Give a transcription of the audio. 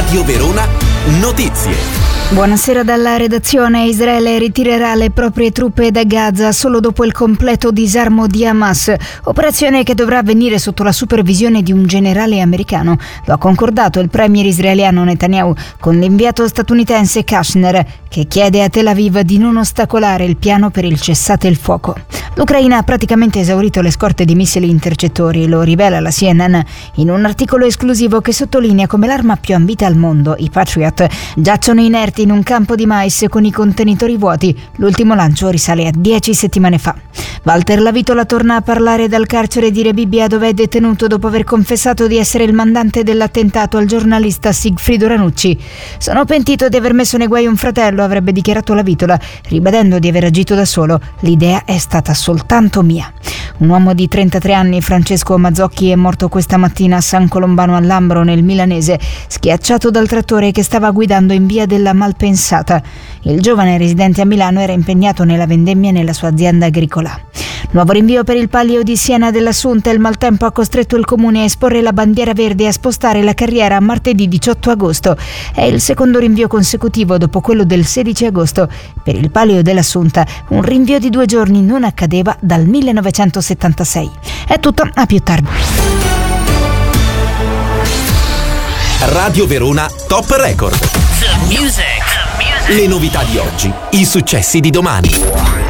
Radio Verona Notizie. Buonasera dalla redazione. Israele ritirerà le proprie truppe da Gaza solo dopo il completo disarmo di Hamas, operazione che dovrà avvenire sotto la supervisione di un generale americano. Lo ha concordato il premier israeliano Netanyahu con l'inviato statunitense Kushner, che chiede a Tel Aviv di non ostacolare il piano per il cessate il fuoco. L'Ucraina ha praticamente esaurito le scorte di missili intercettori, lo rivela la CNN in un articolo esclusivo che sottolinea come l'arma più ambita al mondo, i Patriot, giacciono inerti in un campo di mais con i contenitori vuoti. L'ultimo lancio risale a 10 settimane fa. Walter Lavitola torna a parlare dal carcere di Rebibbia, dove è detenuto dopo aver confessato di essere il mandante dell'attentato al giornalista Sigfrido Ranucci. Sono pentito di aver messo nei guai un fratello, avrebbe dichiarato Lavitola, ribadendo di aver agito da solo. L'idea è stata soltanto mia. Un uomo di 33 anni, Francesco Mazzocchi, è morto questa mattina a San Colombano al Lambro, nel milanese, schiacciato dal trattore che stava guidando in via della Malpensata. Il giovane residente a Milano era impegnato nella vendemmia nella sua azienda agricola. Nuovo rinvio per il Palio di Siena dell'Assunta. Il maltempo ha costretto il comune a esporre la bandiera verde e a spostare la carriera a martedì 18 agosto. È il secondo rinvio consecutivo dopo quello del 16 agosto. Per il Palio dell'Assunta un rinvio di 2 giorni non accadeva dal 1976. È tutto, a più tardi. Radio Verona Top Record. The music. Le novità di oggi, i successi di domani.